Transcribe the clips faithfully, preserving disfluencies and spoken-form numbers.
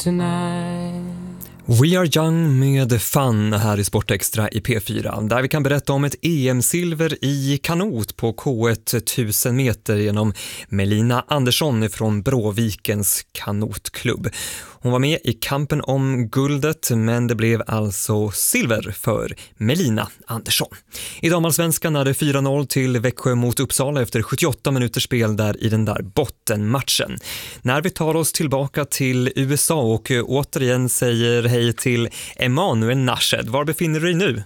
tonight. We Are Young med Fun här i Sportextra i P fyra, där vi kan berätta om ett E M-silver i kanot på K ett tusen meter genom Melina Andersson från Bråvikens kanotklubb. Hon var med i kampen om guldet, men det blev alltså silver för Melina Andersson. I damallsvenskan är det fyra noll till Växjö mot Uppsala efter sjuttioåtta minuters spel där i den där bottenmatchen. När vi tar oss tillbaka till U S A och återigen säger hej till Emanuel Nashed. Var befinner du dig nu?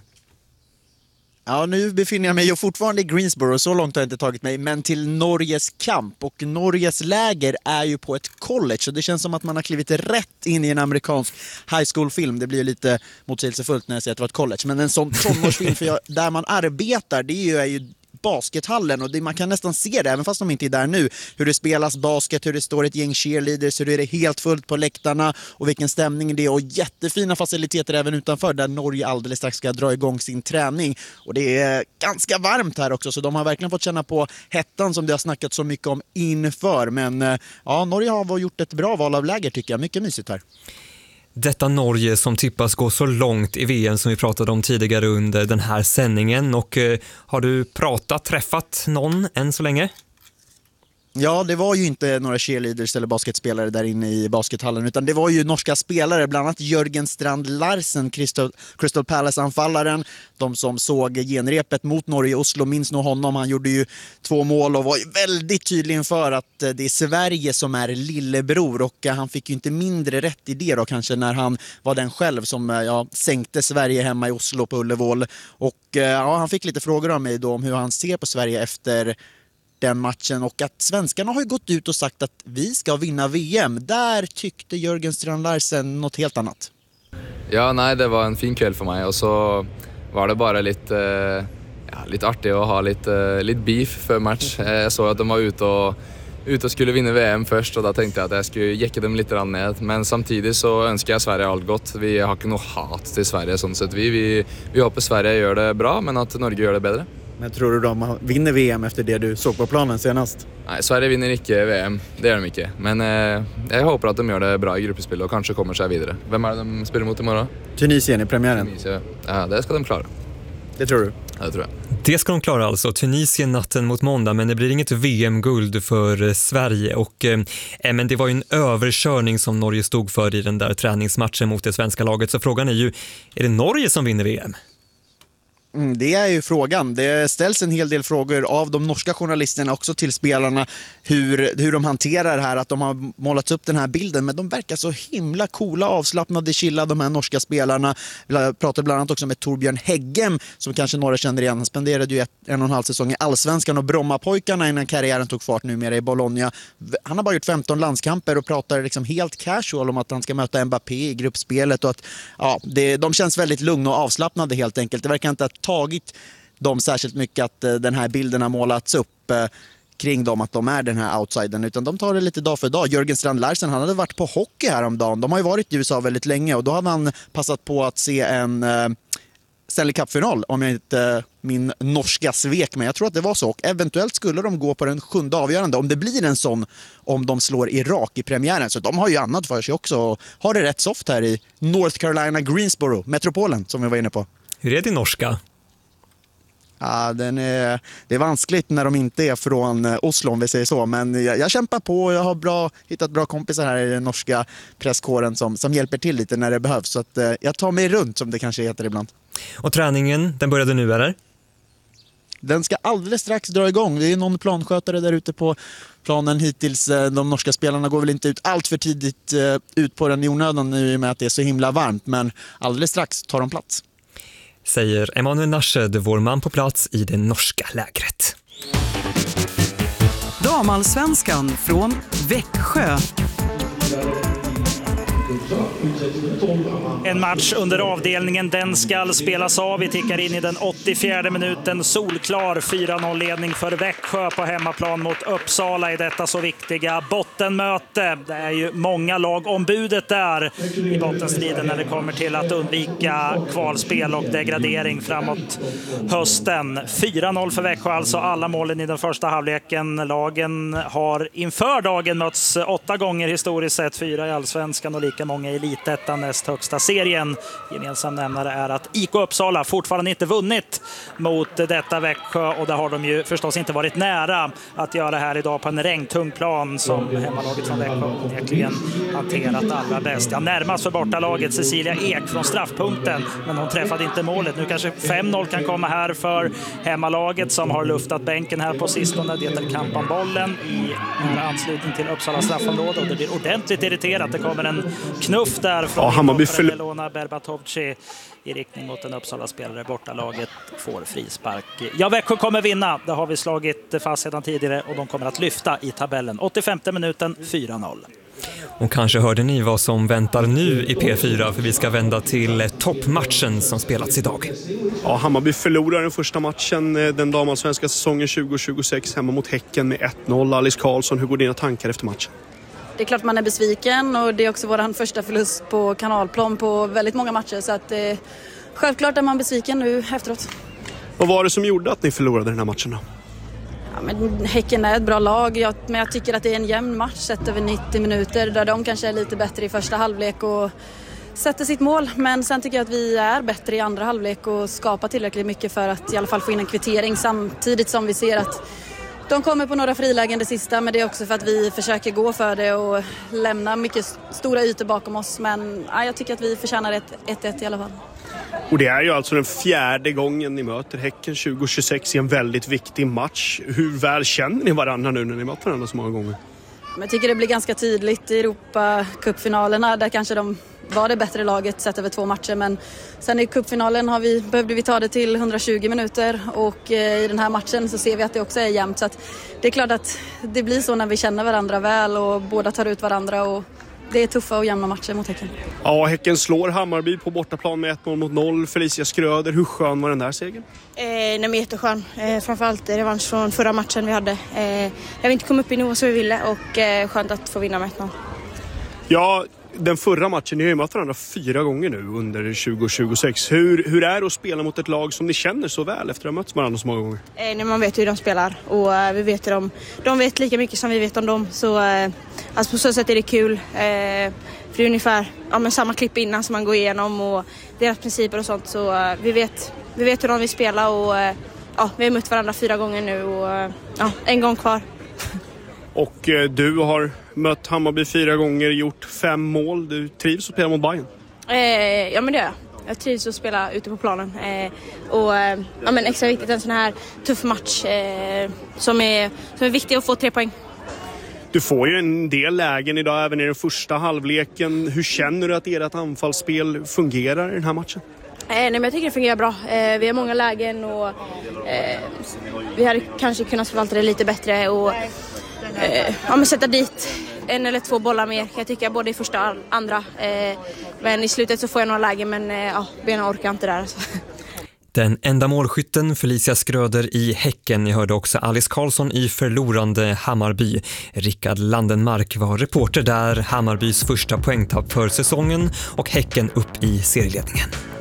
Ja, nu befinner jag mig ju fortfarande i Greensboro, så långt har jag inte tagit mig, men till Norges kamp. Och Norges läger är ju på ett college, och det känns som att man har klivit rätt in i en amerikansk high school-film. Det blir ju lite motsägelsefullt när jag säger att det var ett college, men en sån tonårsfilm för jag, där man arbetar, det är ju, är ju baskethallen, och det, man kan nästan se det, även fast de inte är där nu, hur det spelas basket, hur det står ett gäng cheerleaders, hur det är helt fullt på läktarna och vilken stämning det är, och jättefina faciliteter även utanför, där Norge alldeles strax ska dra igång sin träning. Och det är ganska varmt här också, så de har verkligen fått känna på hettan som det har snackat så mycket om inför. Men ja, Norge har gjort ett bra val av läger, tycker jag. Mycket mysigt här. Detta Norge som tippas gå så långt i V M som vi pratade om tidigare under den här sändningen. Och eh, har du pratat, träffat någon än så länge? Ja, det var ju inte några cheerleaders eller basketspelare där inne i baskethallen, utan det var ju norska spelare, bland annat Jörgen Strand Larsen, Crystal, Crystal Palace-anfallaren. De som såg genrepet mot Norge i Oslo minns nog honom. Han gjorde ju två mål och var väldigt tydlig inför att det är Sverige som är lillebror, och han fick ju inte mindre rätt i det då kanske när han var den själv som ja, sänkte Sverige hemma i Oslo på Ullevål. Och ja, han fick lite frågor av mig då om hur han ser på Sverige efter den matchen, och att svenskarna har ju gått ut och sagt att vi ska vinna V M. Där tyckte Jörgen Strand Larsen något helt annat. Ja, nej, det var en fin kväll för mig, och så var det bara lite, ja, lite artigt att ha lite, lite beef för match. Jag såg att de var ute och, ute och skulle vinna V M först, och då tänkte jag att jag skulle jäcka dem lite ned. Men samtidigt så önskar jag Sverige allt gott. Vi har inte något hat till Sverige sånt sett. Vi, vi, vi hoppas Sverige gör det bra, men att Norge gör det bättre. Men tror du de vinner V M efter det du såg på planen senast? Nej, Sverige vinner inte V M. Det gör de inte. Men eh, jag hoppas att de gör det bra i gruppespel och kanske kommer sig vidare. Vem är det de spelar mot imorgon? Tunisien i premiären. Tunisien. Ja, det ska de klara. Det tror du? Ja, det tror jag. Det ska de klara alltså. Tunisien natten mot måndag, men det blir inget V M-guld för Sverige. Och, eh, men det var ju en överkörning som Norge stod för i den där träningsmatchen mot det svenska laget. Så frågan är ju, är det Norge som vinner V M? Mm, det är ju frågan. Det ställs en hel del frågor av de norska journalisterna också till spelarna hur, hur de hanterar det här, att de har målat upp den här bilden, men de verkar så himla coola, avslappnade, chilla, de här norska spelarna. Jag pratade bland annat också med Torbjörn Heggem, som kanske några känner igen. Han spenderade ju ett, en och en halv säsong i Allsvenskan och Brommapojkarna innan karriären tog fart numera i Bologna. Han har bara gjort femton landskamper och pratar liksom helt casual om att han ska möta Mbappé i gruppspelet, och att ja, det, de känns väldigt lugna och avslappnade helt enkelt. Det verkar inte att tagit dem särskilt mycket att uh, den här bilden har målats upp uh, kring dem, att de är den här outsidern, utan de tar det lite dag för dag. Jörgen Strand Larsen, han hade varit på hockey här om dagen. De har ju varit i U S A väldigt länge, och då hade han passat på att se en uh, Stanley Cup-final, om jag inte uh, min norska svek, men jag tror att det var så, och eventuellt skulle de gå på den sjunde avgörande, om det blir en sån, om de slår Irak i premiären. Så de har ju annat för sig också, och har det rätt soft här i North Carolina, Greensboro, metropolen som vi var inne på. Hur är det norska? Ja, den är, det är vanskligt när de inte är från Oslo, om vi säger så. Men jag, jag kämpar på, och jag har bra, hittat bra kompisar här i den norska presskåren som, som hjälper till lite när det behövs. Så att, eh, jag tar mig runt, som det kanske heter ibland. Och träningen, den började nu, eller? Den ska alldeles strax dra igång. Det är någon planskötare där ute på planen hittills. De norska spelarna går väl inte ut allt för tidigt eh, ut på den i onödan nu, i och med att det är så himla varmt. Men alldeles strax tar de plats. Säger Emanuel Nashed, vår man på plats i det norska lägret. Damallsvenskan från Växjö. En match under avdelningen, den ska spelas av. Vi tickar in i den åttiofjärde minuten. Solklar fyra noll-ledning för Växjö på hemmaplan mot Uppsala i detta så viktiga bottenmöte. Det är ju många lag ombudet där i bottenstriden när det kommer till att undvika kvalspel och degradering framåt hösten. fyra noll för Växjö, alltså alla målen i den första halvleken. Lagen har inför dagen mötts åtta gånger historiskt sett, fyra i Allsvenskan och lika många säsong i Elitettan, näst högsta serien. Gemensam nämnare är att I K Uppsala fortfarande inte vunnit mot detta Växjö, och där har de ju förstås inte varit nära att göra här idag på en regntung plan som hemmalaget från Växjö onekligen hanterat allra bäst. Ja, närmast för bortalaget Cecilia Ek från straffpunkten, men hon träffade inte målet. Nu kanske fem noll kan komma här för hemmalaget som har luftat bänken här på sistone. Det är kamp om bollen i anslutning till Uppsala straffområde, och det blir ordentligt irriterat. Det kommer en knuff där från ja, Hammarby för... Elona Berbatovci i riktning mot en Uppsala-spelare. Bortalaget får frispark. Ja, Växjö kommer vinna. Det har vi slagit fast sedan tidigare, och de kommer att lyfta i tabellen. åttiofemte minuten, fyra noll. Och kanske hörde ni vad som väntar nu i P fyra, för vi ska vända till toppmatchen som spelats idag. Ja, Hammarby förlorar den första matchen den damallsvenska säsongen tjugo tjugosex hemma mot Häcken med ett noll. Alice Karlsson, hur går dina tankar efter matchen? Det är klart man är besviken, och det är också vår första förlust på kanalplan på väldigt många matcher, så att eh, självklart är man besviken nu efteråt. Vad var det som gjorde att ni förlorade den här matchen då? Ja, men Häcken är ett bra lag, jag, men jag tycker att det är en jämn match sett över nittio minuter, där de kanske är lite bättre i första halvlek och sätter sitt mål. Men sen tycker jag att vi är bättre i andra halvlek och skapar tillräckligt mycket för att i alla fall få in en kvittering, samtidigt som vi ser att de kommer på några frilägen det sista, men det är också för att vi försöker gå för det och lämna mycket stora ytor bakom oss. Men ja, jag tycker att vi förtjänar ett ett ett i alla fall. Och det är ju alltså den fjärde gången ni möter Häcken tjugo tjugosex i en väldigt viktig match. Hur väl känner ni varandra nu när ni mött varandra så många gånger? Men jag tycker det blir ganska tydligt i Europa-cupfinalerna, där kanske de var det bättre laget sett över två matcher, men sen i cupfinalen har vi, behövde vi ta det till hundratjugo minuter, och eh, i den här matchen så ser vi att det också är jämnt, så att det är klart att det blir så när vi känner varandra väl och båda tar ut varandra, och det är tuffa och jämna matcher mot Häcken. Ja, Häcken slår Hammarby på bortaplan med ett noll mot noll. Felicia Skröder, hur skön var den där segern? Eh, nej, men jätteskön. Eh, framförallt revansch från förra matchen vi hade. Eh, jag vill inte komma upp i nivå som vi ville, och eh, skönt att få vinna med ett noll. Ja, den förra matchen, ni har ju mött varandra fyra gånger nu under tjugo tjugosex. Hur, hur är det att spela mot ett lag som ni känner så väl efter att ha mött varandra så många gånger? Eh, nej, man vet hur de spelar, och eh, vi vet hur de, de vet lika mycket som vi vet om dem. Så eh, alltså på så sätt är det kul. Eh, för det är ungefär ja, men samma klipp innan som man går igenom, och deras principer och sånt. Så eh, vi, vet, vi vet hur de vill spela, och eh, ja, vi har mött varandra fyra gånger nu, och eh, ja, en gång kvar. Och eh, du har mött Hammarby fyra gånger, gjort fem mål. Du trivs att spela mot Bayern? Eh, ja, men det gör jag. Jag trivs att spela ute på planen. Eh, och eh, ja, men extra viktigt en sån här tuff match eh, som, är, som är viktig att få tre poäng. Du får ju en del lägen idag, även i den första halvleken. Hur känner du att ert anfallsspel fungerar i den här matchen? Eh, nej, men jag tycker det fungerar bra. Eh, vi har många lägen, och eh, vi hade kanske kunnat förvalta det lite bättre och eh, ja, men sätta dit en eller två bollar mer. Jag tycker både i första och andra. Eh, men i slutet så får jag några lägen, men eh, ja, benen orkar inte där. Så. Den enda målskytten Felicia Skröder i Häcken. Ni hörde också Alice Karlsson i förlorande Hammarby. Rickard Landenmark var reporter där. Hammarbys första poängtapp för säsongen och Häcken upp i serieledningen.